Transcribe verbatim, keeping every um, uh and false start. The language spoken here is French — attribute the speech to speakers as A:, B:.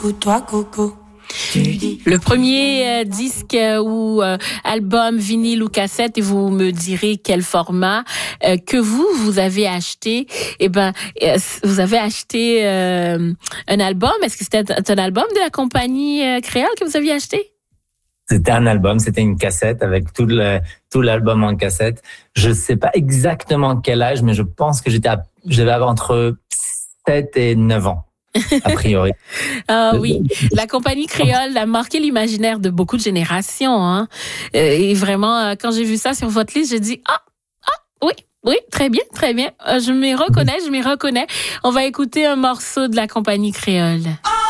A: Pour toi, Coco.
B: Le premier euh, disque euh, ou euh, album, vinyle ou cassette, et vous me direz quel format euh, que vous, vous avez acheté. Eh ben, euh, vous avez acheté euh, un album. Est-ce que c'était un, un album de la compagnie euh, créole que vous aviez acheté?
C: C'était un album, c'était une cassette avec tout le tout l'album en cassette. Je sais pas exactement quel âge, mais je pense que j'étais à, j'avais entre sept et neuf ans. A priori.
B: Ah oui, la compagnie créole a marqué l'imaginaire de beaucoup de générations. Hein. Et vraiment, quand j'ai vu ça sur votre liste, j'ai dit ah ah oui oui très bien très bien. Je m'y reconnais, je m'y reconnais. On va écouter un morceau de la compagnie créole.